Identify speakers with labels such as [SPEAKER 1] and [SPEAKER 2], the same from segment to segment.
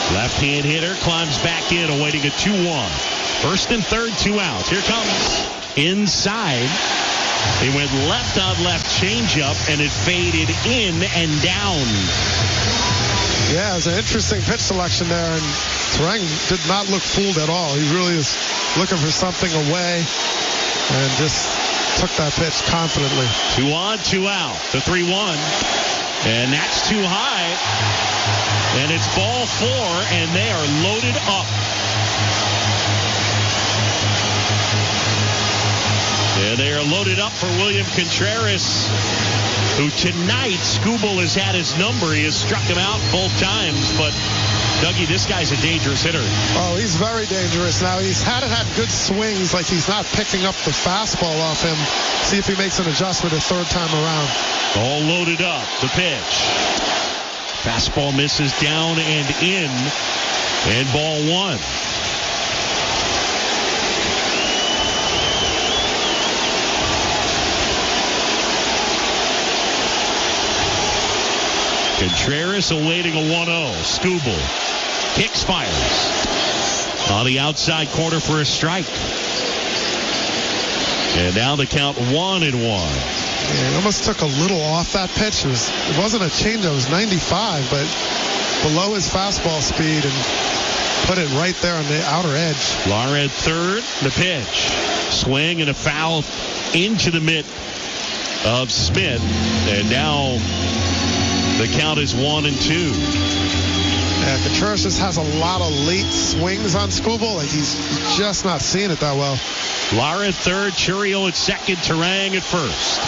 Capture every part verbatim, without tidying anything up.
[SPEAKER 1] Left-hand hitter climbs back in, awaiting a two one. First and third, two outs. Here comes inside. He went left on left changeup, and it faded in and down.
[SPEAKER 2] Yeah, it was an interesting pitch selection there, and Turang did not look fooled at all. He really is looking for something away and just took that pitch confidently.
[SPEAKER 1] Two on, two out. The three one. And that's too high. And it's ball four, and they are loaded up. And they are loaded up for William Contreras, who tonight, Skubal has had his number. He has struck him out both times, but Dougie, this guy's a dangerous hitter.
[SPEAKER 2] Oh, he's very dangerous. Now, he's hadn't had good swings, like he's not picking up the fastball off him. See if he makes an adjustment a third time around.
[SPEAKER 1] All loaded up. The pitch. Fastball misses down and in. And ball one. Contreras awaiting a one oh. Skubal. Kicks, fires. On the outside corner for a strike. And now the count one and one.
[SPEAKER 2] Yeah, it almost took a little off that pitch. It, was, it wasn't a changeup. It was ninety-five, but below his fastball speed and put it right there on the outer edge.
[SPEAKER 1] Lara at third. The pitch. Swing and a foul into the mitt of Smith. And now the count is one and two.
[SPEAKER 2] Yeah, Contreras just has a lot of late swings on Skubal. Like he's just not seeing it that well.
[SPEAKER 1] Lara at third, Churio at second, Turang at first.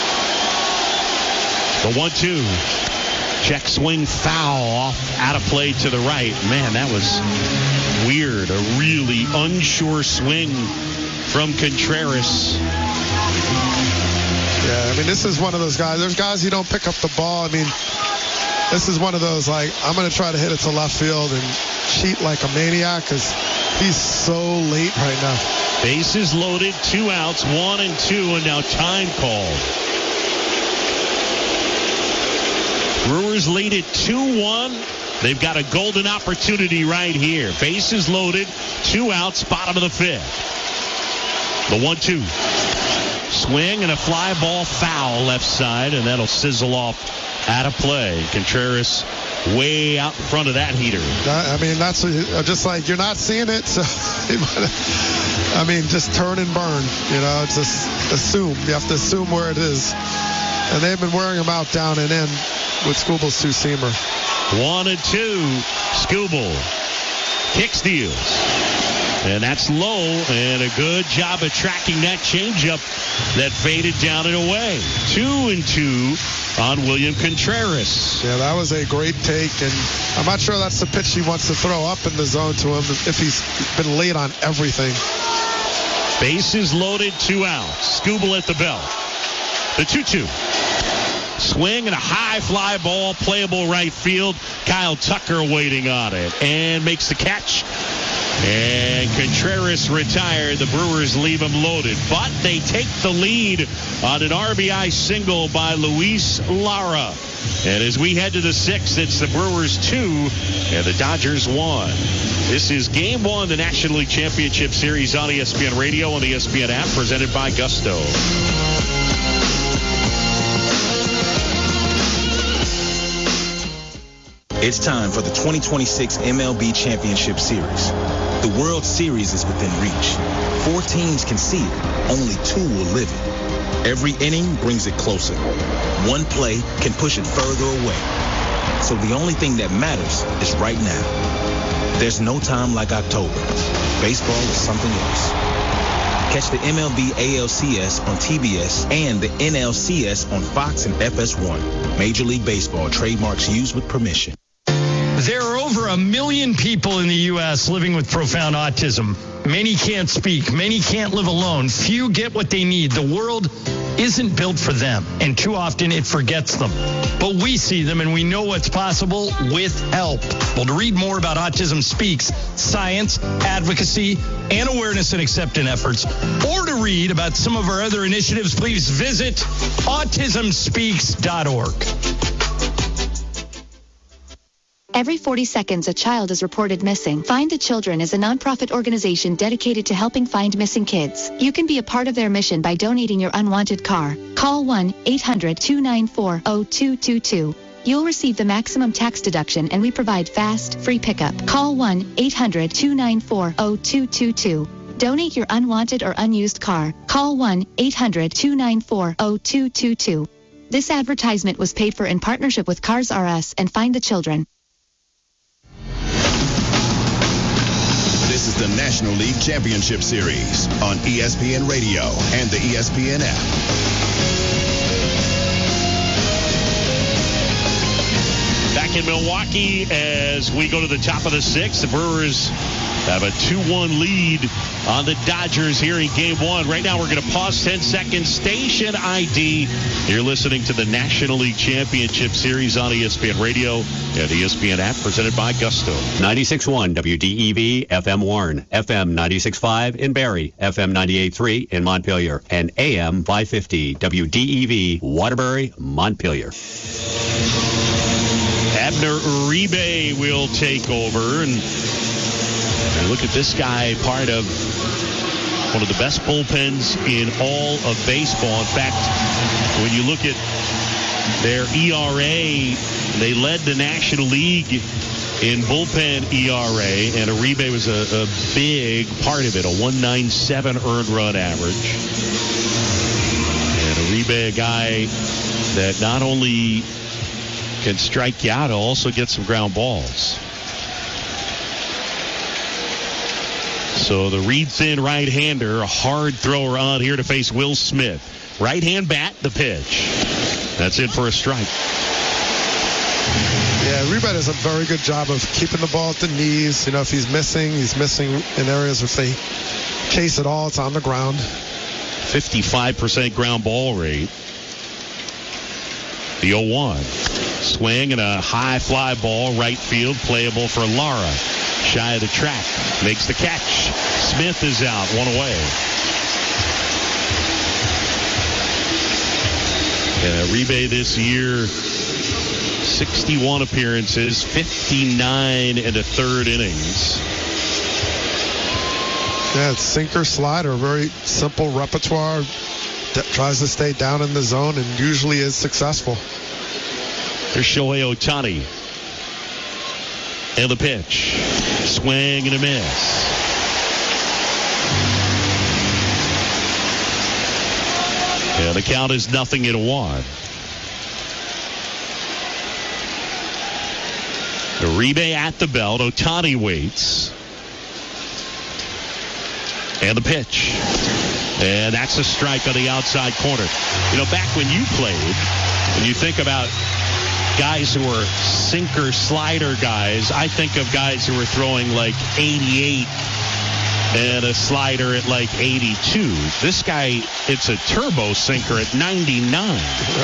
[SPEAKER 1] The one two. Check swing foul off out of play to the right. Man, that was weird. A really unsure swing from Contreras.
[SPEAKER 2] Yeah, I mean, this is one of those guys. There's guys you don't pick up the ball. I mean, this is one of those, like, I'm going to try to hit it to left field and cheat like a maniac because he's so late right now.
[SPEAKER 1] Bases loaded, two outs, one and two, and now time called. Brewers lead it two one. They've got a golden opportunity right here. Bases loaded, two outs, bottom of the fifth. The one two. Swing and a fly ball foul left side, and that'll sizzle off out of play. Contreras way out in front of that heater.
[SPEAKER 2] That, I mean, that's just like you're not seeing it, so I mean, just turn and burn. You know, just assume. You have to assume where it is. And they've been wearing them out down and in with Skubal's two-seamer.
[SPEAKER 1] One and two. Skubal kick steals. And that's low, and a good job of tracking that changeup that faded down and away. Two and two on William Contreras.
[SPEAKER 2] Yeah, that was a great take, and I'm not sure that's the pitch he wants to throw up in the zone to him if he's been late on everything.
[SPEAKER 1] Bases loaded, two outs. Skubal at the belt. The two two. Swing and a high fly ball, playable right field. Kyle Tucker waiting on it and makes the catch. And Contreras retired. The Brewers leave him loaded. But they take the lead on an R B I single by Luis Lara. And as we head to the sixth, it's the Brewers two and the Dodgers one. This is Game one, the National League Championship Series on E S P N Radio and the E S P N app, presented by Gusto.
[SPEAKER 3] It's time for the twenty twenty-six M L B Championship Series. The World Series is within reach. Four teams can see it. Only two will live it. Every inning brings it closer. One play can push it further away. So the only thing that matters is right now. There's no time like October. Baseball is something else. Catch the M L B A L C S on T B S and the N L C S on Fox and F S one. Major League Baseball trademarks used with permission.
[SPEAKER 4] There are over a million people in the U S living with profound autism. Many can't speak. Many can't live alone. Few get what they need. The world isn't built for them, and too often it forgets them. But we see them, and we know what's possible with help. Well, to read more about Autism Speaks, science, advocacy, and awareness and acceptance efforts, or to read about some of our other initiatives, please visit autism speaks dot org.
[SPEAKER 5] Every forty seconds, a child is reported missing. Find the Children is a nonprofit organization dedicated to helping find missing kids. You can be a part of their mission by donating your unwanted car. Call one eight hundred two nine four zero two two two. You'll receive the maximum tax deduction, and we provide fast, free pickup. Call one eight hundred two nine four zero two two two. Donate your unwanted or unused car. Call one eight hundred two nine four zero two two two. This advertisement was paid for in partnership with Cars R Us and Find the Children.
[SPEAKER 6] This is the National League Championship Series on E S P N Radio and the E S P N app.
[SPEAKER 1] Back in Milwaukee as we go to the top of the sixth. The Brewers have a two one lead on the Dodgers here in game one. Right now we're going to pause ten seconds. Station I D. You're listening to the National League Championship Series on E S P N Radio and E S P N app, presented by Gusto.
[SPEAKER 7] ninety-six point one W D E V F M Warren, F M ninety-six point five in Barrie, F M ninety-eight point three in Montpelier, and A M five fifty W D E V Waterbury, Montpelier.
[SPEAKER 1] Abner Uribe will take over, and, and look at this guy, part of one of the best bullpens in all of baseball. In fact, when you look at their E R A, they led the National League in bullpen E R A, and Uribe was a, a big part of it, a one ninety-seven earned run average. And Uribe, a guy that not only can strike you out, he'll also get some ground balls. So the reed-thin right-hander, a hard thrower on here to face Will Smith. Right-hand bat, the pitch. That's it for a strike.
[SPEAKER 2] Yeah, Uribe does a very good job of keeping the ball at the knees. You know, if he's missing, he's missing in areas if they chase it all, it's on the ground.
[SPEAKER 1] fifty-five percent ground ball rate. The oh one. Swing and a high fly ball, right field, playable for Lara. Shy of the track, makes the catch. Smith is out, one away. Yeah, Uribe this year, sixty-one appearances, fifty-nine and a third innings.
[SPEAKER 2] Yeah, it's sinker slider, very simple repertoire. That tries to stay down in the zone and usually is successful.
[SPEAKER 1] There's Shohei Ohtani. And the pitch. Swing and a miss. Yeah, the count is nothing in one. Uribe at the belt. Ohtani waits. And the pitch. And that's a strike on the outside corner. You know, back when you played, when you think about guys who were sinker slider guys, I think of guys who were throwing like eighty-eight and a slider at like eighty-two. This guy, it's a turbo sinker at ninety-nine.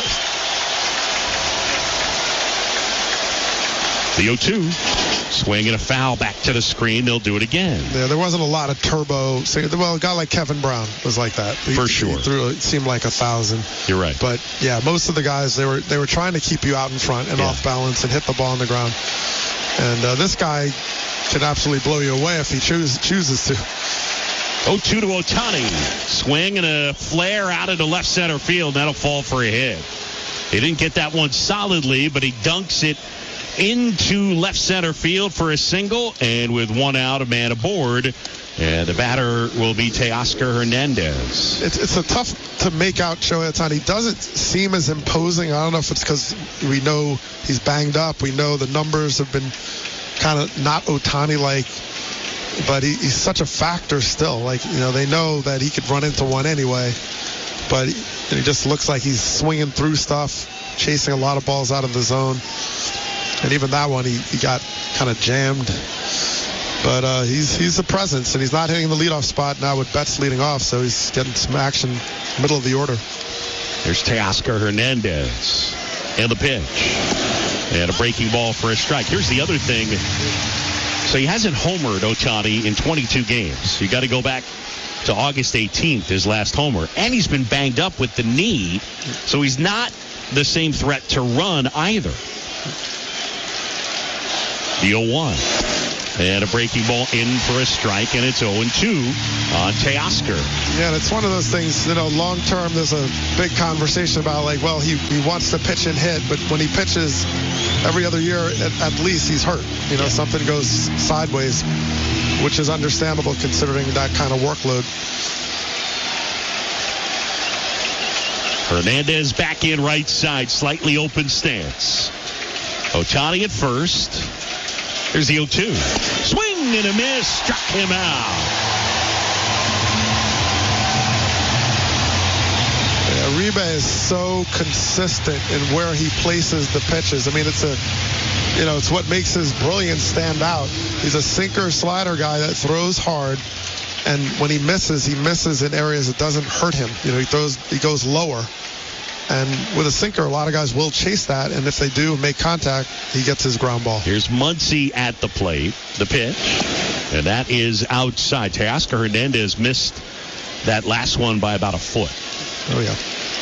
[SPEAKER 1] The oh two. Swing and a foul back to the screen. They'll do it again.
[SPEAKER 2] Yeah, there wasn't a lot of turbo. Well, a guy like Kevin Brown was like that. He,
[SPEAKER 1] For sure.
[SPEAKER 2] He threw, it seemed like a thousand.
[SPEAKER 1] You're right.
[SPEAKER 2] But, yeah, most of the guys, they were they were trying to keep you out in front and yeah. off balance and hit the ball on the ground. And uh, this guy can absolutely blow you away if he choose, chooses to.
[SPEAKER 1] oh two to Ohtani. Swing and a flare out into left center field. That'll fall for a hit. He didn't get that one solidly, but he dunks it into left center field for a single, and with one out, a man aboard, and the batter will be Teoscar Hernandez.
[SPEAKER 2] It's, it's a tough to make out Shohei Ohtani. He doesn't seem as imposing. I don't know if it's because we know he's banged up. We know the numbers have been kind of not Ohtani-like, but he, he's such a factor still. Like, you know, they know that he could run into one anyway, but he, he just looks like he's swinging through stuff, chasing a lot of balls out of the zone. And even that one, he, he got kind of jammed. But uh, he's he's a presence, and he's not hitting the leadoff spot now with Betts leading off, so he's getting some action middle of the order.
[SPEAKER 1] There's Teoscar Hernandez. And the pitch. And a breaking ball for a strike. Here's the other thing. So he hasn't homered, Ohtani, in twenty-two games. You got to go back to August eighteenth, his last homer. And he's been banged up with the knee, so he's not the same threat to run either. The oh one. And a breaking ball in for a strike, and it's oh and two on Teoscar.
[SPEAKER 2] Yeah, and it's one of those things, you know, long term, there's a big conversation about, like, well, he, he wants to pitch and hit, but when he pitches every other year, at, at least he's hurt. You know, yeah. Something goes sideways, which is understandable considering that kind of workload.
[SPEAKER 1] Hernandez back in right side, slightly open stance. Ohtani at first. Here's the oh two. Swing and a miss. Struck him out.
[SPEAKER 2] Yeah, Uribe is so consistent in where he places the pitches. I mean, it's a, you know, it's what makes his brilliance stand out. He's a sinker slider guy that throws hard, and when he misses, he misses in areas that doesn't hurt him. You know, he throws, he goes lower. And with a sinker, a lot of guys will chase that, and if they do make contact, he gets his ground ball.
[SPEAKER 1] Here's Muncy at the plate, the pitch, and that is outside. Teoscar Hernandez missed that last one by about a foot.
[SPEAKER 2] Oh, yeah.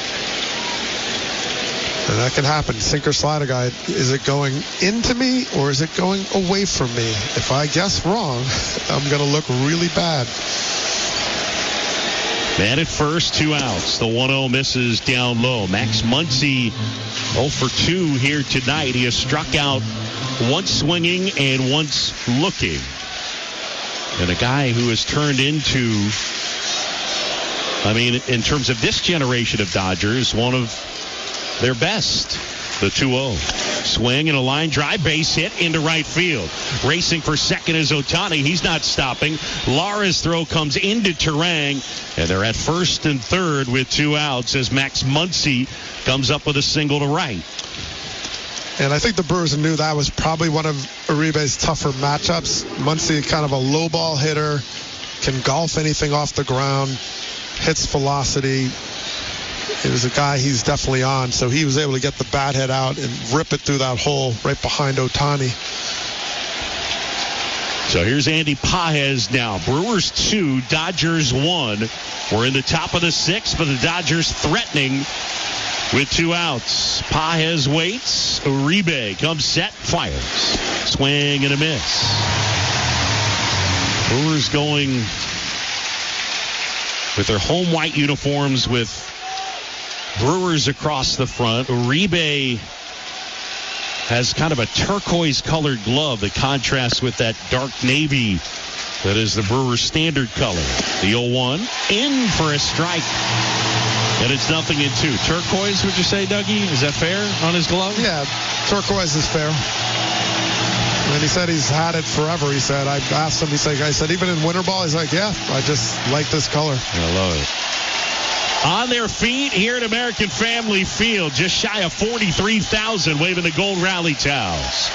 [SPEAKER 2] And that can happen. Sinker slider guy, is it going into me or is it going away from me? If I guess wrong, I'm going to look really bad.
[SPEAKER 1] Man at first, two outs. The one oh misses down low. Max Muncy oh for two here tonight. He has struck out once swinging and once looking. And a guy who has turned into, I mean, in terms of this generation of Dodgers, one of their best. The two oh. Swing and a line drive, base hit into right field. Racing for second is Ohtani. He's not stopping. Lara's throw comes into Turang, and they're at first and third with two outs as Max Muncy comes up with a single to right.
[SPEAKER 2] And I think the Brewers knew that was probably one of Uribe's tougher matchups. Muncy, kind of a low ball hitter, can golf anything off the ground, hits velocity. It was a guy he's definitely on, so he was able to get the bat head out and rip it through that hole right behind Ohtani.
[SPEAKER 1] So here's Andy Pages now. Brewers two, Dodgers one. We're in the top of the sixth, but the Dodgers threatening with two outs. Pages waits. Uribe comes set, fires. Swing and a miss. Brewers going with their home white uniforms with Brewers across the front. Uribe has kind of a turquoise-colored glove that contrasts with that dark navy that is the Brewers' standard color. The oh one in for a strike. And it's nothing in two. Turquoise, would you say, Dougie? Is that fair on his glove?
[SPEAKER 2] Yeah, turquoise is fair. And he said he's had it forever. He said, I asked him, he's like, I said, even in winter ball, he's like, yeah, I just like this color.
[SPEAKER 1] I love it. On their feet here at American Family Field, just shy of forty-three thousand waving the gold rally towels.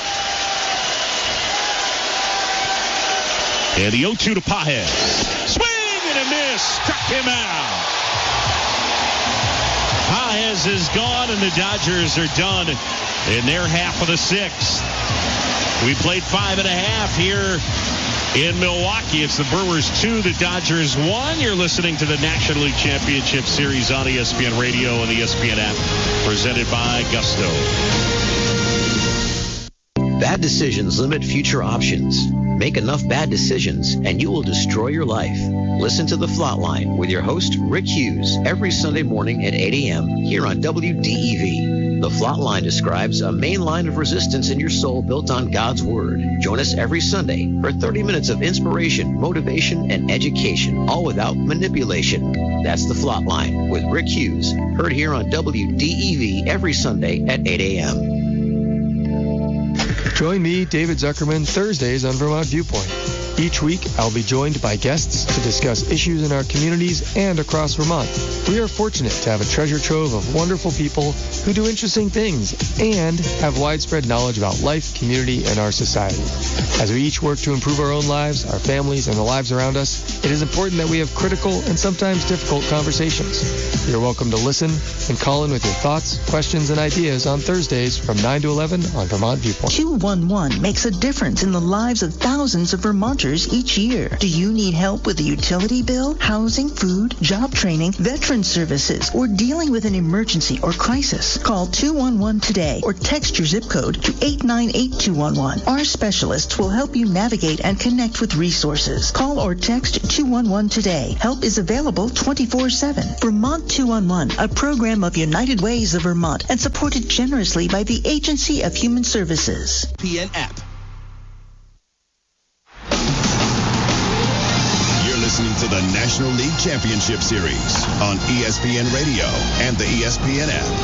[SPEAKER 1] And the oh two to Pages. Swing and a miss. Struck him out. Pages is gone, and the Dodgers are done in their half of the sixth. We played five and a half here in Milwaukee. It's the Brewers two, the Dodgers one. You're listening to the National League Championship Series on E S P N Radio and the E S P N app, presented by Gusto.
[SPEAKER 8] Bad decisions limit future options. Make enough bad decisions and you will destroy your life. Listen to The Flatline with your host, Rick Hughes, every Sunday morning at eight a.m. here on W D E V. The Flatline describes a main line of resistance in your soul built on God's Word. Join us every Sunday for thirty minutes of inspiration, motivation, and education, all without manipulation. That's The Flatline with Rick Hughes, heard here on W D E V every Sunday at eight a.m.
[SPEAKER 9] Join me, David Zuckerman, Thursdays on Vermont Viewpoint. Each week, I'll be joined by guests to discuss issues in our communities and across Vermont. We are fortunate to have a treasure trove of wonderful people who do interesting things and have widespread knowledge about life, community, and our society. As we each work to improve our own lives, our families, and the lives around us, it is important that we have critical and sometimes difficult conversations. You're welcome to listen and call in with your thoughts, questions, and ideas on Thursdays from nine to eleven on Vermont Viewpoint.
[SPEAKER 10] two one one makes a difference in the lives of thousands of Vermonters signatures each year. Do you need help with a utility bill, housing, food, job training, veteran services, or dealing with an emergency or crisis? Call two one one today or text your zip code to eight nine eight two one one. Our specialists will help you navigate and connect with resources. Call or text two one one today. Help is available twenty-four seven. Vermont two one one, a program of United Ways of Vermont and supported generously by the Agency of Human Services.
[SPEAKER 6] P N app. You're listening to the National League Championship Series on E S P N Radio and the E S P N app.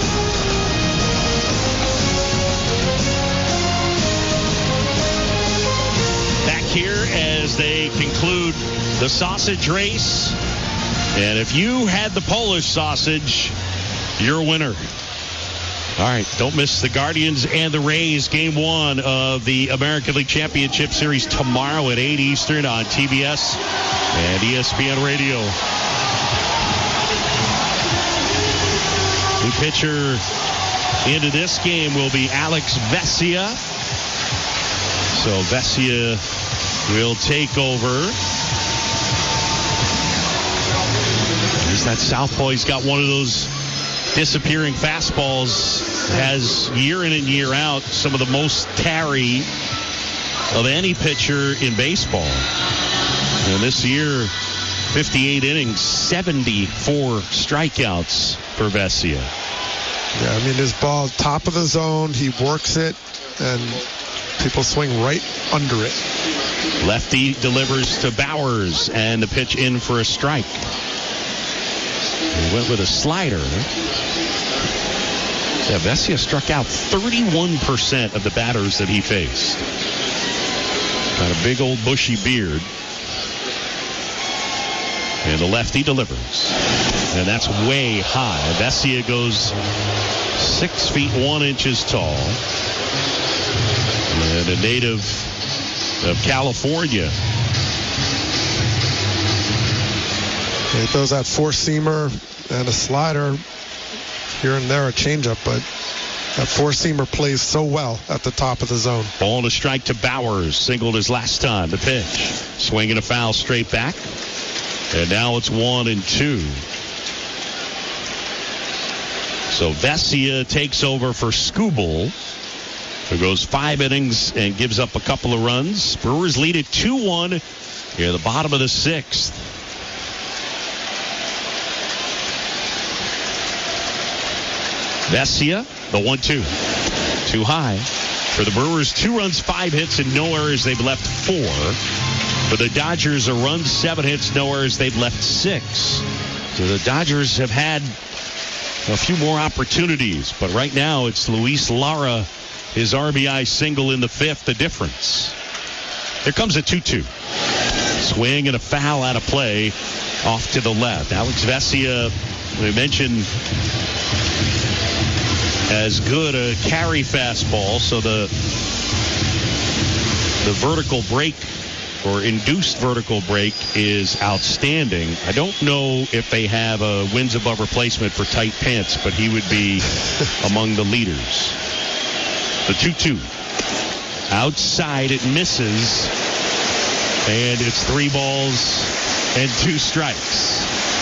[SPEAKER 1] Back here as they conclude the sausage race. And if you had the Polish sausage, you're a winner. All right, don't miss the Guardians and the Rays game one of the American League Championship Series tomorrow at eight Eastern on T B S and E S P N Radio. New pitcher into this game will be Alex Vesia. So Vesia will take over. There's that southpaw. He's got one of those disappearing fastballs, has year in and year out some of the most carry of any pitcher in baseball. And this year, fifty-eight innings, seventy-four strikeouts for Vesia.
[SPEAKER 2] Yeah, I mean, his ball, top of the zone, he works it, and people swing right under it.
[SPEAKER 1] Lefty delivers to Bowers, and the pitch in for a strike. He went with a slider. Yeah, Vesia struck out thirty-one percent of the batters that he faced. Got a big old bushy beard. And the lefty delivers. And that's way high. Vesia goes six feet one inches tall. And a native of California.
[SPEAKER 2] He throws that four-seamer and a slider here and there, a changeup, but that four-seamer plays so well at the top of the zone.
[SPEAKER 1] Ball and a strike to Bowers. Singled his last time. The pitch. Swinging a foul straight back. And now it's one and two. So Vesia takes over for Skubal, who goes five innings and gives up a couple of runs. Brewers lead it two one here at the bottom of the sixth. Vesia, the one two. Too high. For the Brewers, two runs, five hits, and no errors. They've left four. For the Dodgers, a run, seven hits, no errors. They've left six. So the Dodgers have had a few more opportunities. But right now, it's Luis Lara, his R B I single in the fifth, the difference. Here comes a two two. Swing and a foul out of play off to the left. Alex Vesia, we mentioned, as good a carry fastball, so the the vertical break or induced vertical break is outstanding. I don't know if they have a wins above replacement for tight pants, but he would be among the leaders. The two two. Outside, it misses, and it's three balls and two strikes.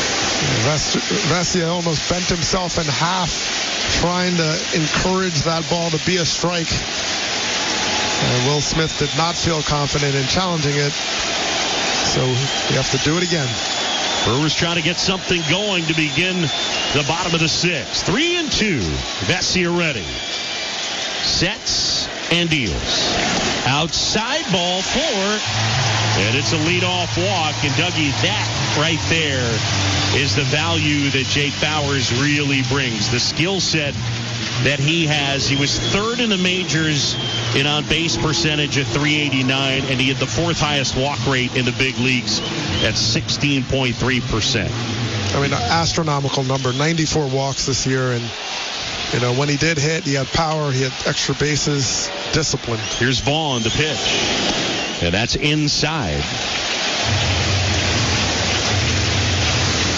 [SPEAKER 2] Vesia almost bent himself in half trying to encourage that ball to be a strike. And Will Smith did not feel confident in challenging it. So you have to do it again.
[SPEAKER 1] Brewers trying to get something going to begin the bottom of the sixth. Three and two. Vesia ready. Sets and deals. Outside ball four. And it's a leadoff walk. And Dougie, that right there is the value that Jake Bowers really brings. The skill set that he has. He was third in the majors in on-base percentage at three eighty-nine, and he had the fourth highest walk rate in the big leagues at sixteen point three percent.
[SPEAKER 2] I mean, an astronomical number, ninety-four walks this year, and you know, when he did hit, he had power, he had extra bases, discipline.
[SPEAKER 1] Here's Vaughn, the pitch, and that's inside.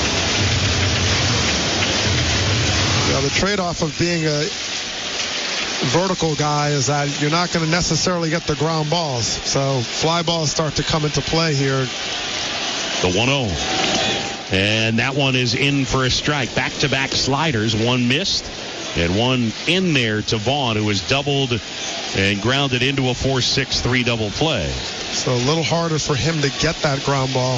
[SPEAKER 2] Now, the trade-off of being a vertical guy is that you're not going to necessarily get the ground balls. So fly balls start to come into play here.
[SPEAKER 1] The one oh. And that one is in for a strike. Back-to-back sliders. One missed and one in there to Vaughn, who was doubled and grounded into a four six three double play.
[SPEAKER 2] So a little harder for him to get that ground ball.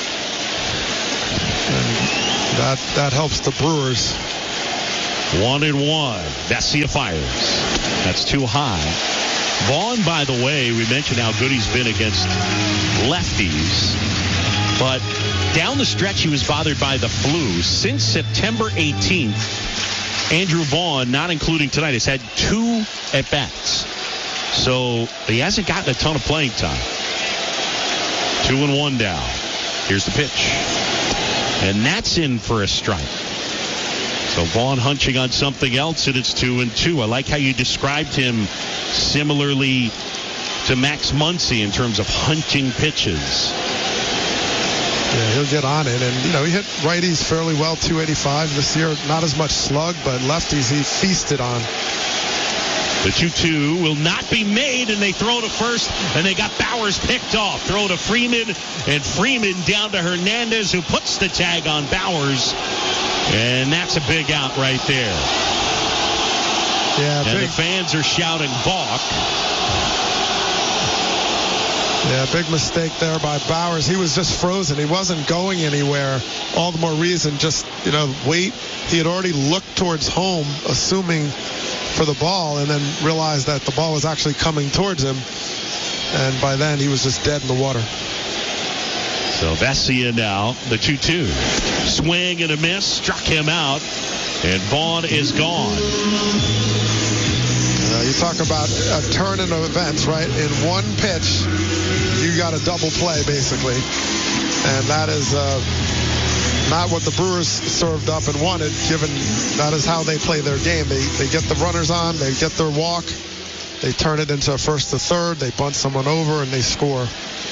[SPEAKER 2] And that, that helps the Brewers.
[SPEAKER 1] One and one. Vesia fires. That's too high. Vaughn, by the way, we mentioned how good he's been against lefties. But down the stretch, he was bothered by the flu. Since September eighteenth, Andrew Vaughn, not including tonight, has had two at-bats. So he hasn't gotten a ton of playing time. Two and one down. Here's the pitch. And that's in for a strike. So Vaughn hunching on something else, and it's two and two. I like how you described him similarly to Max Muncy in terms of hunting pitches.
[SPEAKER 2] Yeah, he'll get on it. And, you know, he hit righties fairly well, two eighty-five this year. Not as much slug, but lefties he feasted on.
[SPEAKER 1] The two two will not be made, and they throw to first, and they got Bowers picked off. Throw to Freeman, and Freeman down to Hernandez, who puts the tag on Bowers. And that's a big out right there.
[SPEAKER 2] Yeah,
[SPEAKER 1] and
[SPEAKER 2] big,
[SPEAKER 1] the fans are shouting balk.
[SPEAKER 2] Yeah, big mistake there by Bowers. He was just frozen. He wasn't going anywhere. All the more reason just, you know, wait. He had already looked towards home, assuming for the ball, and then realized that the ball was actually coming towards him. And by then, he was just dead in the water.
[SPEAKER 1] So Vesia now, the two two. Swing and a miss, struck him out, and Vaughn is gone.
[SPEAKER 2] Uh, you talk about a turn in events, right? In one pitch, you got a double play, basically. And that is uh, not what the Brewers served up and wanted, given that is how they play their game. They, they get the runners on, they get their walk, they turn it into a first to third, they bunt someone over, and they score.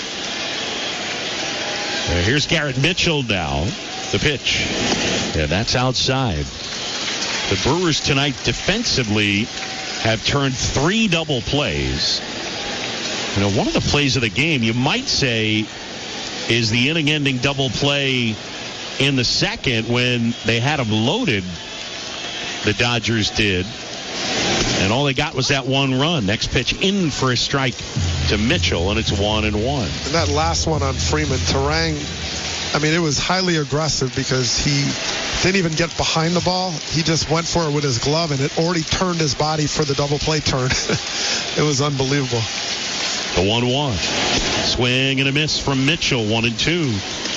[SPEAKER 1] Uh, here's Garrett Mitchell now. The pitch. Yeah, that's outside. The Brewers tonight defensively have turned three double plays. You know, one of the plays of the game, you might say, is the inning-ending double play in the second when they had them loaded. The Dodgers did. And all they got was that one run. Next pitch in for a strike to Mitchell, and it's one and one.
[SPEAKER 2] And that last one on Freeman, Terang, I mean, it was highly aggressive because he didn't even get behind the ball. He just went for it with his glove, and it already turned his body for the double play turn. It was unbelievable.
[SPEAKER 1] The one one. Swing and a miss from Mitchell, one and two.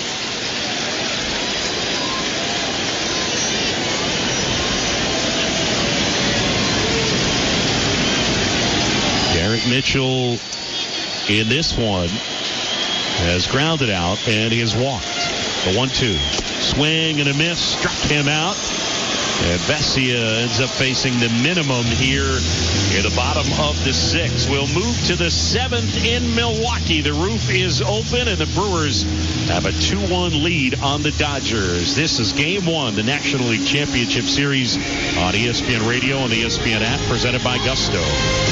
[SPEAKER 1] Garrett Mitchell in this one has grounded out, and he has walked. The one two. Swing and a miss. Struck him out. And Vesia ends up facing the minimum here in the bottom of the sixth. We'll move to the seventh in Milwaukee. The roof is open, and the Brewers have a two one lead on the Dodgers. This is Game one, the National League Championship Series on E S P N Radio and the E S P N app, presented by Gusto.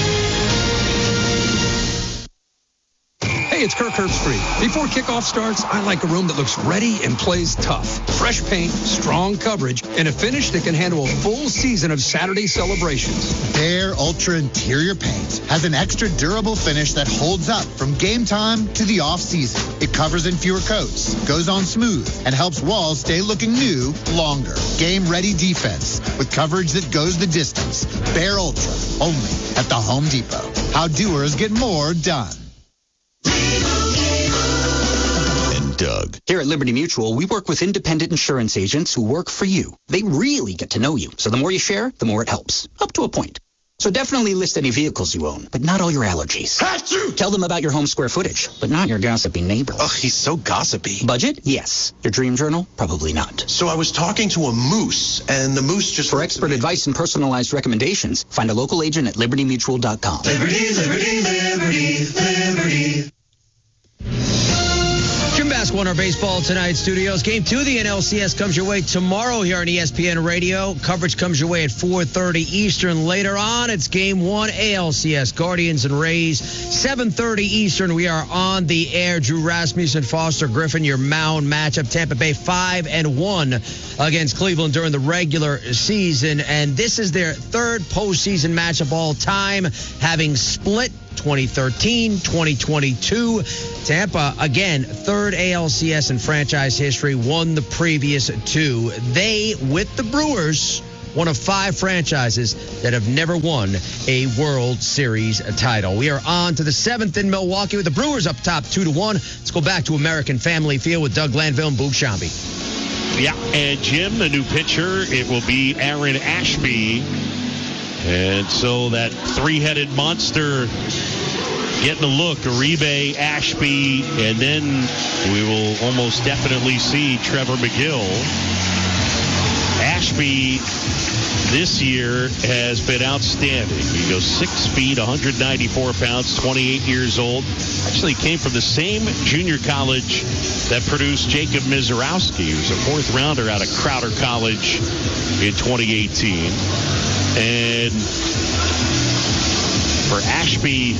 [SPEAKER 11] Hey, it's Kirk Herbstreit. Before kickoff starts, I like a room that looks ready and plays tough. Fresh paint, strong coverage, and a finish that can handle a full season of Saturday celebrations.
[SPEAKER 12] Behr Ultra Interior Paint has an extra durable finish that holds up from game time to the off-season. It covers in fewer coats, goes on smooth, and helps walls stay looking new longer. Game-ready defense with coverage that goes the distance. Behr Ultra, only at the Home Depot. How doers get more done.
[SPEAKER 13] Doug. Here at Liberty Mutual, we work with independent insurance agents who work for you. They really get to know you. So the more you share, the more it helps. Up to a point. So definitely list any vehicles you own, but not all your allergies. Achoo! Tell them about your home square footage, but not your gossipy neighbor.
[SPEAKER 14] Ugh, he's so gossipy.
[SPEAKER 13] Budget? Yes. Your dream journal? Probably not.
[SPEAKER 14] So I was talking to a moose, and the moose just...
[SPEAKER 13] For expert advice and personalized recommendations, find a local agent at liberty mutual dot com.
[SPEAKER 15] Liberty, liberty, liberty, liberty. Basketball in our Baseball Tonight studios. Game two of the N L C S comes your way tomorrow here on E S P N Radio. Coverage comes your way at four thirty Eastern. Later on, it's Game one A L C S, Guardians and Rays. seven thirty Eastern, we are on the air. Drew Rasmussen, Foster Griffin, your mound matchup. Tampa Bay five and one against Cleveland during the regular season. And this is their third postseason matchup all time, having split twenty thirteen, twenty twenty-two. Tampa, again, third A L C S in franchise history, won the previous two. They, with the Brewers, one of five franchises that have never won a World Series title. We are on to the seventh in Milwaukee with the Brewers up top two to one. Let's go back to American Family Field with Doug Glanville and Boog Shambi.
[SPEAKER 1] Yeah, and Jim, the new pitcher, it will be Aaron Ashby. And so that three-headed monster getting a look, Uribe, Ashby, and then we will almost definitely see Trevor McGill. Ashby this year has been outstanding. He goes six feet, one hundred ninety-four pounds, twenty-eight years old. Actually came from the same junior college that produced Jacob Mizorowski, who's a fourth rounder out of Crowder College in twenty eighteen. And for Ashby,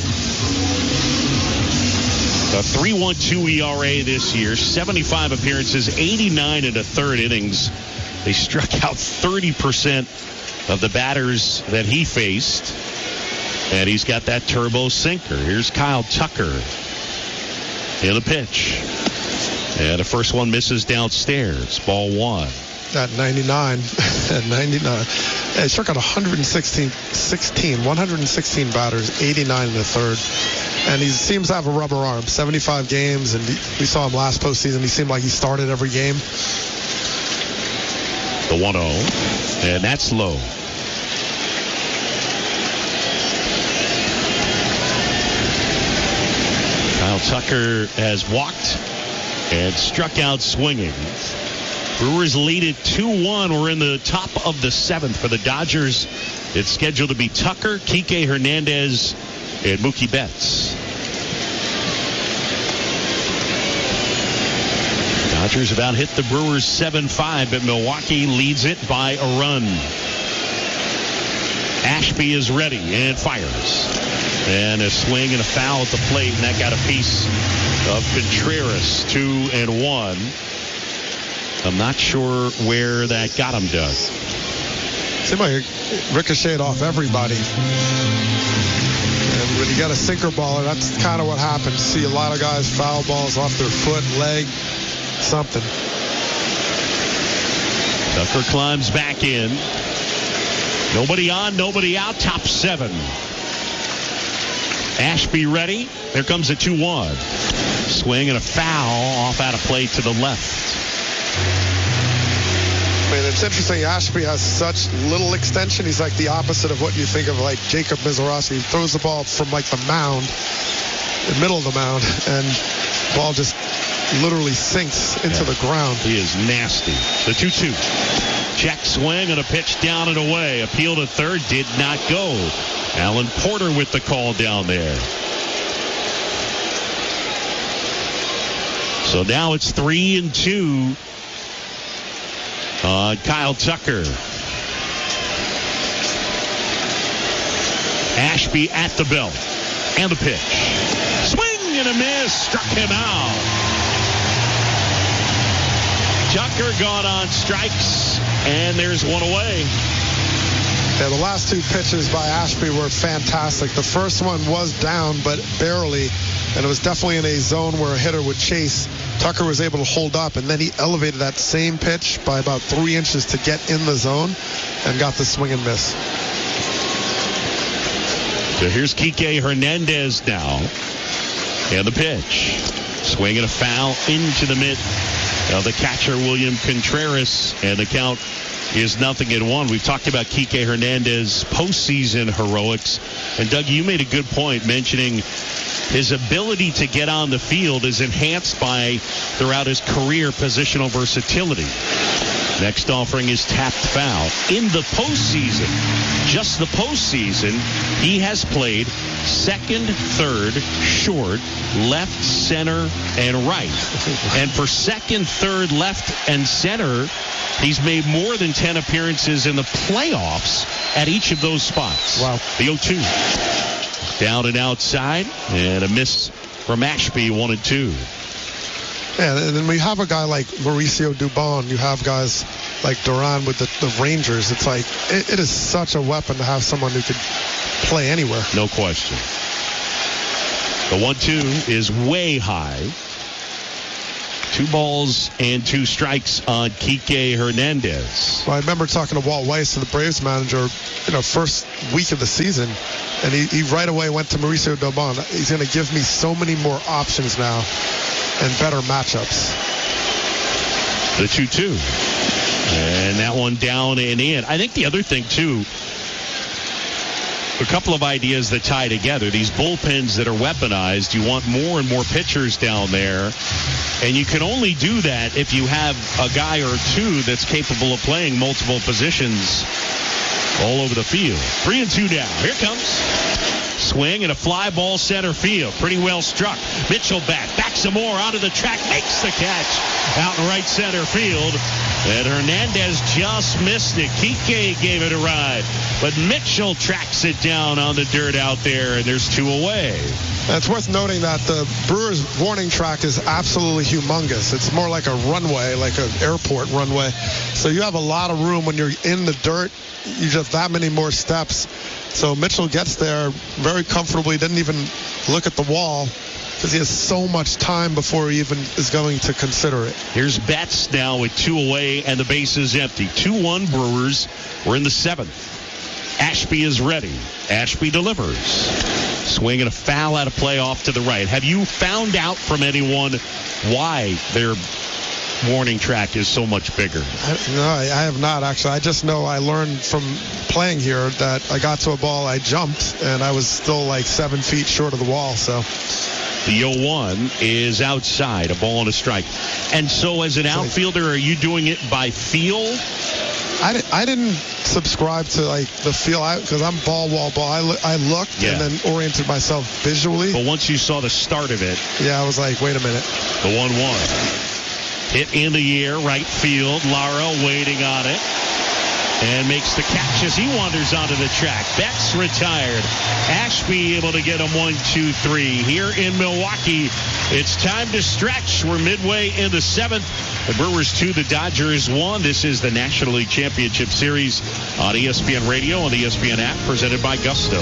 [SPEAKER 1] a three point one two E R A this year, seventy-five appearances, eighty-nine and a third innings. They struck out thirty percent of the batters that he faced. And he's got that turbo sinker. Here's Kyle Tucker in the pitch. And the first one misses downstairs. Ball one.
[SPEAKER 2] At ninety-nine. At ninety-nine. He struck out one hundred sixteen, sixteen, one hundred sixteen batters, eighty-nine in the third. And he seems to have a rubber arm. seventy-five games, and we saw him last postseason. He seemed like he started every game.
[SPEAKER 1] The one oh, and that's low. Kyle Tucker has walked and struck out swinging. Brewers lead it two one. We're in the top of the seventh for the Dodgers. It's scheduled to be Tucker, Kike Hernandez, and Mookie Betts. Dodgers about hit the Brewers seven five, but Milwaukee leads it by a run. Ashby is ready and fires. And a swing and a foul at the plate, and that got a piece of Contreras, two and one. I'm not sure where that got him, Doug.
[SPEAKER 2] Seemed like it ricocheted off everybody. And when you got a sinker baller, that's kind of what happens. See a lot of guys foul balls off their foot, leg, something.
[SPEAKER 1] Tucker climbs back in. Nobody on, nobody out, top seven. Ashby ready. There comes a two one. Swing and a foul off out of play to the left.
[SPEAKER 2] I mean, it's interesting. Ashby has such little extension. He's like the opposite of what you think of like Jacob Mizorowski. He throws the ball from like the mound, the middle of the mound, and the ball just literally sinks into yeah. the ground.
[SPEAKER 1] He is nasty. The two two. Check swing and a pitch down and away. Appeal to third did not go. Alan Porter with the call down there. So now it's three and two. Uh, Kyle Tucker. Ashby at the belt. And the pitch. Swing and a miss. Struck him out. Tucker gone on strikes. And there's one away.
[SPEAKER 2] Yeah, the last two pitches by Ashby were fantastic. The first one was down, but barely. And it was definitely in a zone where a hitter would chase. Tucker was able to hold up, and then he elevated that same pitch by about three inches to get in the zone and got the swing and miss.
[SPEAKER 1] So here's Kike Hernandez now. And the pitch. Swing and a foul into the mid of the catcher, William Contreras. And the count is nothing in one. We've talked about Kike Hernandez postseason heroics. And Doug, you made a good point mentioning his ability to get on the field is enhanced by, throughout his career, positional versatility. Next offering is tapped foul. In the postseason, just the postseason, he has played second, third, short, left, center, and right. And for second, third, left, and center, he's made more than ten appearances in the playoffs at each of those spots.
[SPEAKER 2] Wow.
[SPEAKER 1] The oh two. Down and outside, and a miss from Ashby, one and two.
[SPEAKER 2] Yeah, and then we have a guy like Mauricio Dubon. You have guys like Duran with the, the Rangers. It's like, it, it is such a weapon to have someone who could play anywhere.
[SPEAKER 1] No question. The one two is way high. Two balls and two strikes on Kike Hernandez.
[SPEAKER 2] Well, I remember talking to Walt Weiss, the Braves manager, you know, first week of the season, and he, he right away went to Mauricio Dubon. He's going to give me so many more options now and better matchups.
[SPEAKER 1] The two two. And that one down and in. I think the other thing, too, a couple of ideas that tie together. These bullpens that are weaponized, you want more and more pitchers down there. And you can only do that if you have a guy or two that's capable of playing multiple positions all over the field. Three and two down. Here comes. Swing and a fly ball center field. Pretty well struck. Mitchell back. Back some more out of the track. Makes the catch out in right center field. And Hernandez just missed it. Kike gave it a ride. But Mitchell tracks it down on the dirt out there, and there's two away.
[SPEAKER 2] And it's worth noting that the Brewers warning track is absolutely humongous. It's more like a runway, like an airport runway. So you have a lot of room when you're in the dirt. You just that many more steps. So Mitchell gets there very comfortably, didn't even look at the wall because he has so much time before he even is going to consider it.
[SPEAKER 1] Here's Betts now with two away and the base is empty. two one Brewers. We're in the seventh. Ashby is ready. Ashby delivers. Swing and a foul out of play off to the right. Have you found out from anyone why their warning track is so much bigger?
[SPEAKER 2] I, no, I, I have not, actually. I just know I learned from playing here that I got to a ball, I jumped, and I was still like seven feet short of the wall. So
[SPEAKER 1] the oh one is outside, a ball and a strike. And so as an outfielder, are you doing it by feel?
[SPEAKER 2] I, di- I didn't subscribe to like the feel because I'm ball, wall, ball. I, lo- I looked
[SPEAKER 1] Yeah.
[SPEAKER 2] and then oriented myself visually.
[SPEAKER 1] But once you saw the start of it,
[SPEAKER 2] Yeah, I was like, wait a minute.
[SPEAKER 1] the one one. Hit in the air, right field. Lara waiting on it. And makes the catch as he wanders onto the track. Betts retired. Ashby able to get him one, two, three. Here in Milwaukee, it's time to stretch. We're midway in the seventh. The Brewers two, the Dodgers one. This is the National League Championship Series on E S P N Radio and the E S P N app, presented by Gusto.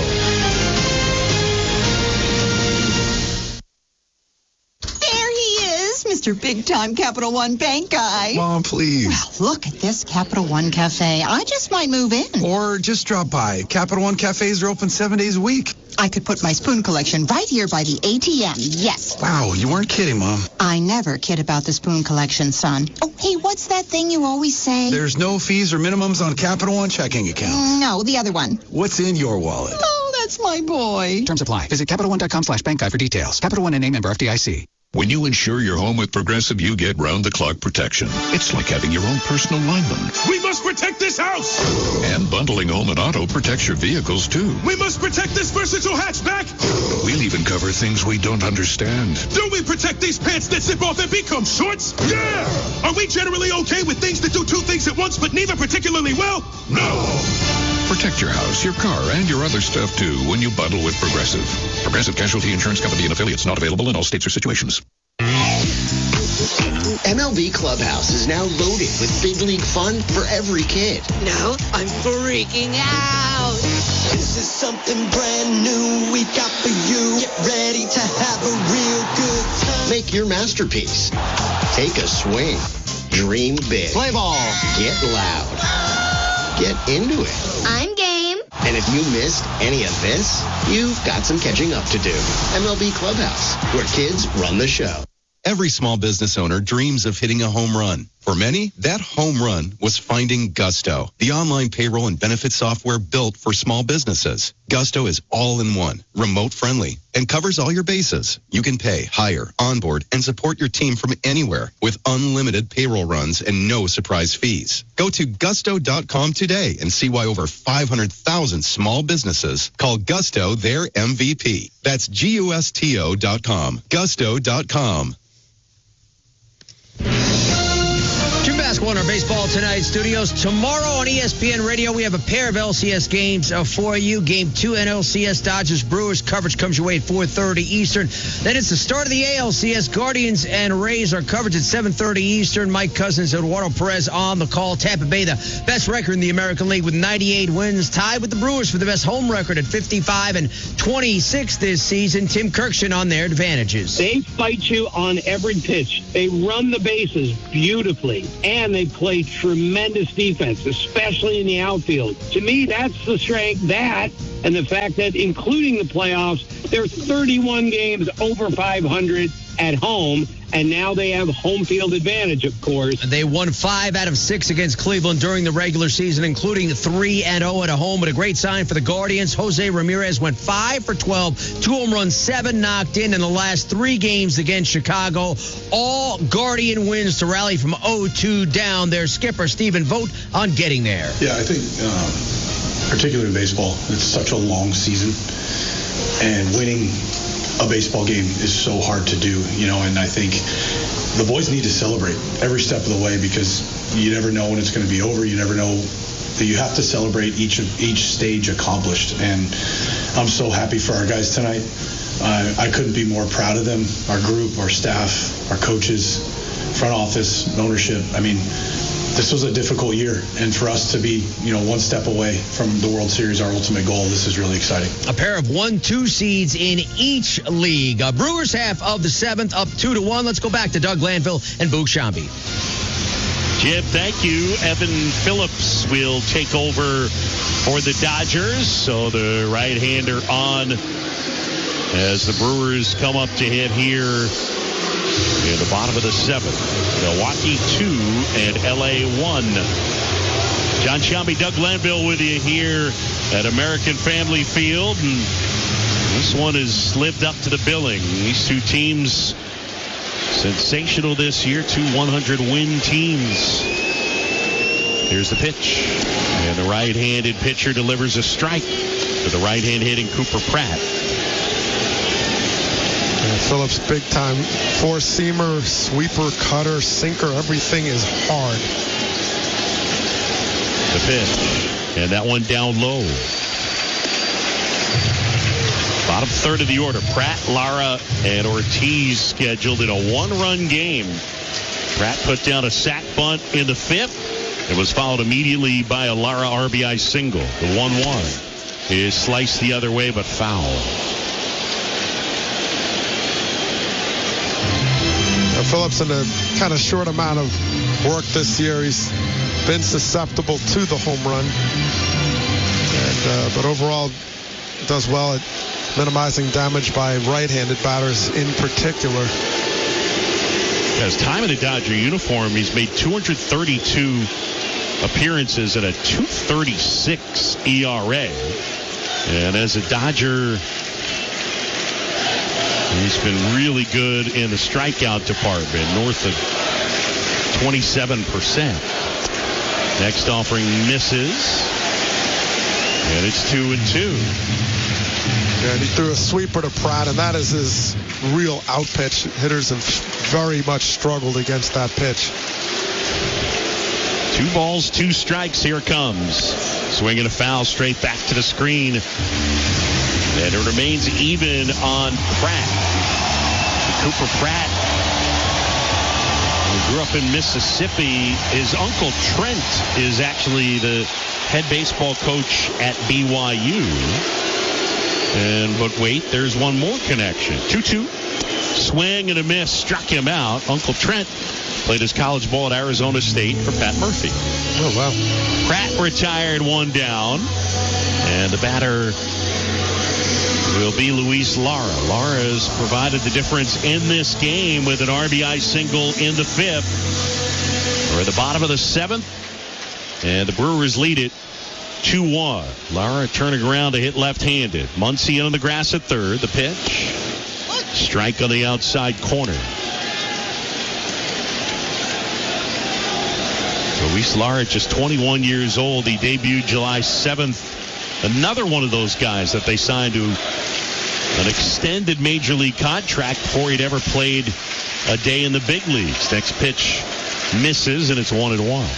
[SPEAKER 16] Mister Big Time Capital One Bank guy.
[SPEAKER 17] Mom, please.
[SPEAKER 16] Well, look at this Capital One Cafe. I just might move in.
[SPEAKER 17] Or just drop by. Capital One cafes are open seven days a week.
[SPEAKER 16] I could put my spoon collection right here by the A T M. Yes.
[SPEAKER 17] Wow, you weren't kidding, Mom.
[SPEAKER 16] I never kid about the spoon collection, son. Oh, hey, what's that thing you always say?
[SPEAKER 17] There's no fees or minimums on Capital One checking accounts.
[SPEAKER 16] No, the other one.
[SPEAKER 17] What's in your wallet?
[SPEAKER 16] Oh, that's my boy.
[SPEAKER 18] Terms apply. Visit Capital One dot com slash bank guide for details. Capital One and name member F D I C.
[SPEAKER 19] When you insure your home with Progressive, you get round-the-clock protection. It's like having your own personal lineman.
[SPEAKER 20] We must protect this house!
[SPEAKER 19] And bundling home and auto protects your vehicles, too.
[SPEAKER 20] We must protect this versatile hatchback!
[SPEAKER 19] We'll even cover things we don't understand.
[SPEAKER 20] Do we protect these pants that zip off and become shorts? Yeah! Are we generally okay with things that do two things at once, but neither particularly well? No!
[SPEAKER 19] Protect your house, your car, and your other stuff, too, when you bundle with Progressive. Progressive Casualty Insurance Company and affiliates, not available in all states or situations.
[SPEAKER 21] M L B Clubhouse is now loaded with big league fun for every kid.
[SPEAKER 22] Now I'm freaking out.
[SPEAKER 23] This is something brand new we got for you. Get ready to have a real good time.
[SPEAKER 21] Make your masterpiece. Take a swing. Dream big. Play ball. Get loud. Get into it.
[SPEAKER 22] I'm game.
[SPEAKER 21] And if you missed any of this, you've got some catching up to do. M L B Clubhouse, where kids run the show.
[SPEAKER 24] Every small business owner dreams of hitting a home run.
[SPEAKER 3] For many, that home run was finding Gusto, the online payroll and benefit software built for small businesses. Gusto is all in one, remote friendly, and covers all your bases. You can pay, hire, onboard, and support your team from anywhere with unlimited payroll runs and no surprise fees. Go to gusto dot com today and see why over five hundred thousand small businesses call Gusto their M V P. That's G U S T O dot com. gusto dot com.
[SPEAKER 15] Basketball in our Baseball Tonight studios. Tomorrow on E S P N Radio, we have a pair of L C S games uh, for you. Game two N L C S Dodgers Brewers coverage comes your way at four thirty Eastern. Then it's the start of the A L C S. Guardians and Rays are coverage at seven thirty Eastern. Mike Cousins and Eduardo Perez on the call. Tampa Bay, the best record in the American League with ninety-eight wins, tied with the Brewers for the best home record at fifty-five and twenty-six this season. Tim Kirkshin on their advantages.
[SPEAKER 4] They fight you on every pitch. They run the bases beautifully. And they play tremendous defense, especially in the outfield. To me, that's the strength, that, and the fact that, including the playoffs, they're thirty-one games over five hundred at home, and now they have home field advantage, of course.
[SPEAKER 15] They won five out of six against Cleveland during the regular season, including three and oh at home. But a great sign for the Guardians. Jose Ramirez went five for twelve, two home runs, seven knocked in in the last three games against Chicago. All Guardian wins to rally from oh two down. Their skipper, Stephen Vogt, on getting there.
[SPEAKER 5] Yeah, I think, um, particularly in baseball, it's such a long season, and winning a baseball game is so hard to do, you know, and I think the boys need to celebrate every step of the way, because you never know when it's going to be over. You never know that you have to celebrate each of each stage accomplished. And I'm so happy for our guys tonight. Uh, I couldn't be more proud of them, our group, our staff, our coaches, front office, ownership. I mean, this was a difficult year, and for us to be, you know, one step away from the World Series, our ultimate goal, this is really exciting.
[SPEAKER 15] A pair of one two seeds in each league. Uh, Brewers half of the seventh, up two to one. Let's go back to Doug Glanville and Boog Sciambi.
[SPEAKER 1] Jim, thank you. Evan Phillips will take over for the Dodgers. So the right-hander on as the Brewers come up to hit here in the bottom of the seventh. Milwaukee two and L A one. John Sciambi, Doug Glanville with you here at American Family Field. And this one has lived up to the billing. These two teams, sensational this year, two hundred win teams. Here's the pitch. And the right-handed pitcher delivers a strike to the right-hand hitting Cooper Pratt.
[SPEAKER 2] Phillips, big time four-seamer, sweeper, cutter, sinker. Everything is hard.
[SPEAKER 1] The pitch. And that one down low. Bottom third of the order. Pratt, Lara, and Ortiz scheduled in a one-run game. Pratt put down a sac bunt in the fifth. It was followed immediately by a Lara R B I single. The one one is sliced the other way, but foul.
[SPEAKER 2] Phillips, in a kind of short amount of work this year, he's been susceptible to the home run. And, uh, but overall, does well at minimizing damage by right-handed batters in particular.
[SPEAKER 1] His time in the Dodger uniform, he's made two hundred thirty-two appearances at a two thirty-six E R A. And as a Dodger, he's been really good in the strikeout department, north of twenty-seven percent. Next offering misses, and it's two and two.
[SPEAKER 2] Yeah, and he threw a sweeper to Pratt, and that is his real out pitch. Hitters have very much struggled against that pitch.
[SPEAKER 1] Two balls, two strikes. Here it comes. Swinging a foul straight back to the screen. And it remains even on Pratt. Cooper Pratt, who grew up in Mississippi. His uncle Trent is actually the head baseball coach at B Y U. And but wait, there's one more connection. two two. Swing and a miss. Struck him out. Uncle Trent played his college ball at Arizona State for Pat Murphy.
[SPEAKER 2] Oh, wow.
[SPEAKER 1] Pratt retired one down. And the batter will be Luis Lara. Lara has provided the difference in this game with an R B I single in the fifth. We're at the bottom of the seventh, and the Brewers lead it two one. Lara turning around to hit left-handed. Muncy on the grass at third. The pitch. Strike on the outside corner. Luis Lara, just twenty-one years old. He debuted July seventh. Another one of those guys that they signed to an extended major league contract before he'd ever played a day in the big leagues. Next pitch misses, and it's one and one.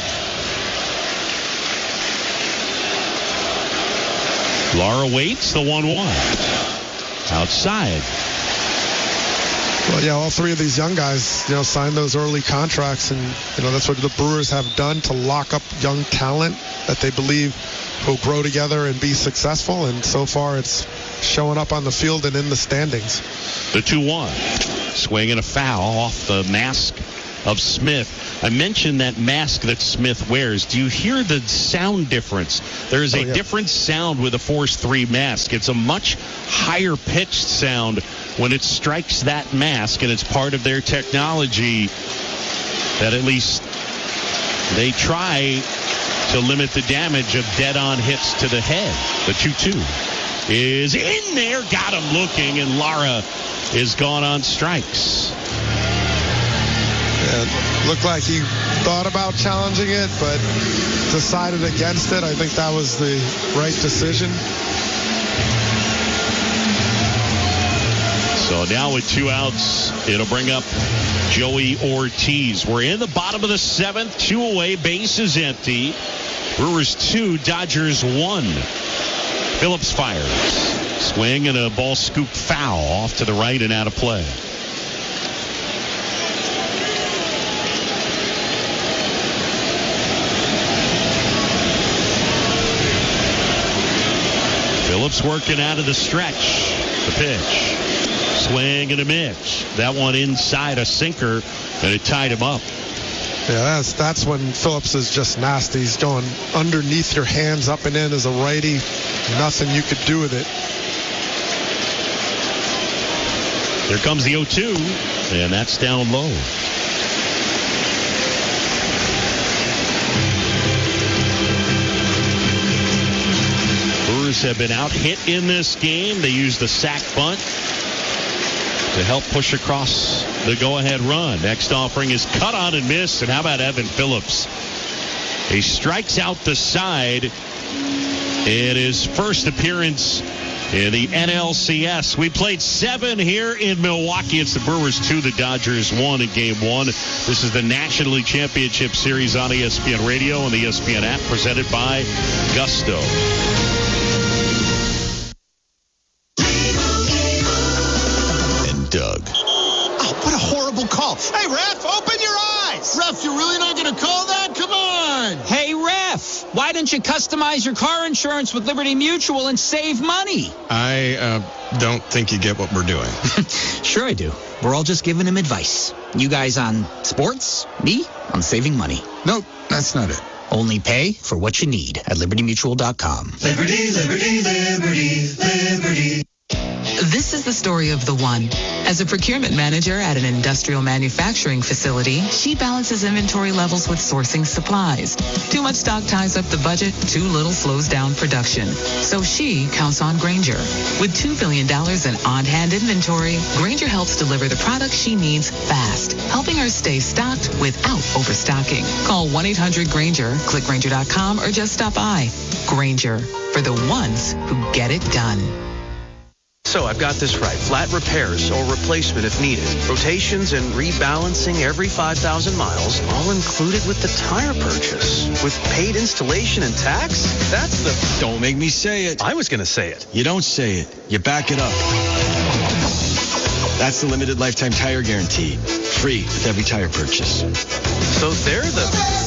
[SPEAKER 1] Lara waits, the one one. Outside.
[SPEAKER 2] Well, yeah, all three of these young guys, you know, signed those early contracts, and, you know, that's what the Brewers have done to lock up young talent that they believe will grow together and be successful, and so far it's showing up on the field and in the standings.
[SPEAKER 1] The two one. Swing and a foul off the mask of Smith. I mentioned that mask that Smith wears. Do you hear the sound difference? There is a oh, yeah. different sound with a Force three mask. It's a much higher pitched sound when it strikes that mask, and it's part of their technology that at least they try to limit the damage of dead-on hits to the head. The two two is in there, got him looking, and Lara is gone on strikes.
[SPEAKER 2] Yeah, looked like he thought about challenging it, but decided against it. I think that was the right decision.
[SPEAKER 1] So now with two outs, it'll bring up Joey Ortiz. We're in the bottom of the seventh, two away, bases empty. Brewers two, Dodgers one. Phillips fires. Swing and a ball scooped foul off to the right and out of play. Phillips working out of the stretch. The pitch. Swing and a miss. That one inside a sinker, and it tied him up.
[SPEAKER 2] Yeah, that's that's when Phillips is just nasty. He's going underneath your hands, up and in as a righty. Nothing you could do with it.
[SPEAKER 1] There comes the oh two, and that's down low. Brewers have been out hit in this game. They used the sack bunt to help push across the go-ahead run. Next offering is cut on and missed. And how about Evan Phillips? He strikes out the side in his first appearance in the N L C S. We played seven here in Milwaukee. It's the Brewers two, the Dodgers one in game one. This is the National League Championship Series on E S P N Radio and the E S P N app, presented by Gusto.
[SPEAKER 6] Doug.
[SPEAKER 7] Oh, what a horrible call. Hey, ref, open your eyes. Ref, you're really not going to call that? Come on.
[SPEAKER 8] Hey, ref, why don't you customize your car insurance with Liberty Mutual and save money?
[SPEAKER 9] I uh, don't think you get what we're doing.
[SPEAKER 8] Sure I do. We're all just giving him advice. You guys on sports, me on saving money.
[SPEAKER 9] Nope, that's not it.
[SPEAKER 8] Only pay for what you need at liberty mutual dot com.
[SPEAKER 23] Liberty, liberty, liberty, liberty.
[SPEAKER 24] This is the story of the one. As a procurement manager at an industrial manufacturing facility, she balances inventory levels with sourcing supplies. Too much stock ties up the budget, too little slows down production. So she counts on Grainger. With two billion dollars in on-hand inventory, Grainger helps deliver the products she needs fast, helping her stay stocked without overstocking. Call one eight hundred Grainger, click Grainger dot com, or just stop by. Grainger, for the ones who get it done.
[SPEAKER 14] So I've got this right. Flat repairs or replacement if needed. Rotations and rebalancing every five thousand miles, all included with the tire purchase. With paid installation and tax? That's the...
[SPEAKER 9] Don't make me say it.
[SPEAKER 14] I was going to say it.
[SPEAKER 9] You don't say it. You back it up. That's the limited lifetime tire guarantee. Free with every tire purchase.
[SPEAKER 14] So they're the...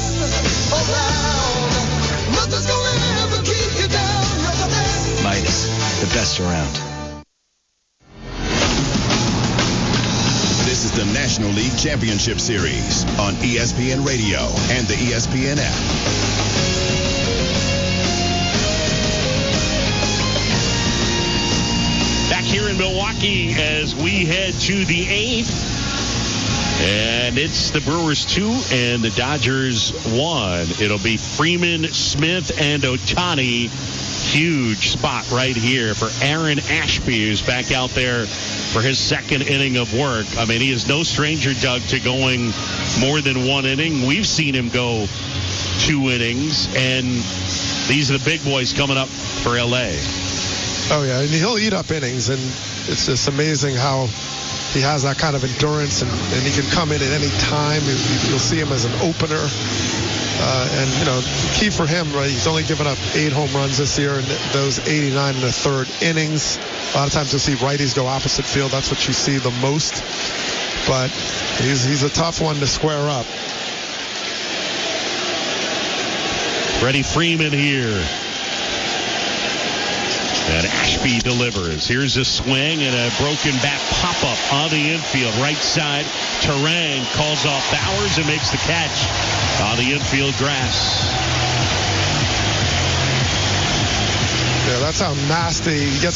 [SPEAKER 9] Midas, the best around.
[SPEAKER 6] This is the National League Championship Series on E S P N Radio and the E S P N app.
[SPEAKER 1] Back here in Milwaukee as we head to the eighth. And it's the Brewers two and the Dodgers one. It'll be Freeman, Smith, and Ohtani. Huge spot right here for Aaron Ashby, who's back out there for his second inning of work. I mean, he is no stranger, Doug, to going more than one inning. We've seen him go two innings, and these are the big boys coming up for L A.
[SPEAKER 2] Oh, yeah, and he'll eat up innings, and it's just amazing how he has that kind of endurance, and, and he can come in at any time. You'll see him as an opener. Uh, and, you know, key for him, right, he's only given up eight home runs this year, and those eighty-nine and a third innings. A lot of times you'll see righties go opposite field. That's what you see the most. But he's, he's a tough one to square up.
[SPEAKER 1] Freddie Freeman here. And Ashby delivers. Here's a swing and a broken back pop-up on the infield. Right side, Terang calls off Bowers and makes the catch on the infield grass.
[SPEAKER 2] Yeah, that's how nasty he gets.